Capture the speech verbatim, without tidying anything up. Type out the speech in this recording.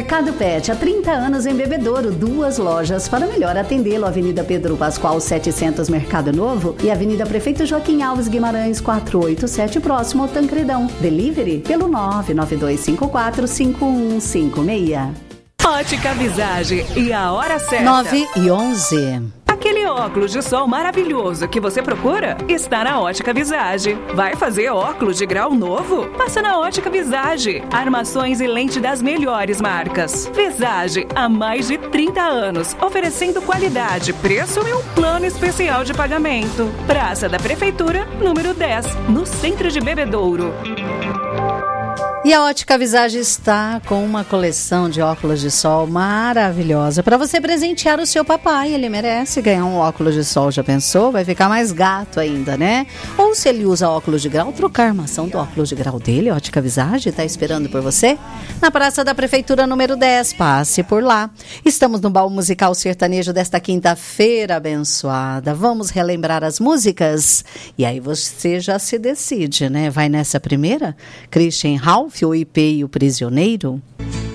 Mercado Pet, há trinta anos em Bebedouro, duas lojas para melhor atendê-lo. Avenida Pedro Pascoal setecentos, Mercado Novo, e Avenida Prefeito Joaquim Alves Guimarães quatrocentos e oitenta e sete, próximo ao Tancredão. Delivery pelo nove nove dois cinco quatro cinco um cinco seis. Ótica Visage e a hora certa. nove e onze. Aquele óculos de sol maravilhoso que você procura está na Ótica Visage. Vai fazer óculos de grau novo? Passa na Ótica Visage. Armações e lente das melhores marcas. Visage, há mais de trinta anos, oferecendo qualidade, preço e um plano especial de pagamento. Praça da Prefeitura, número dez, no centro de Bebedouro. E a Ótica Visage está com uma coleção de óculos de sol maravilhosa para você presentear o seu papai. Ele merece ganhar um óculos de sol, já pensou? Vai ficar mais gato ainda, né? Ou se ele usa óculos de grau, trocar a armação do óculos de grau dele. A Ótica Visage está esperando por você na Praça da Prefeitura número dez. Passe por lá. Estamos no baú musical sertanejo desta quinta-feira abençoada. Vamos relembrar as músicas? E aí você já se decide, né? Vai nessa primeira? Christian Ralph, o I P e o Prisioneiro?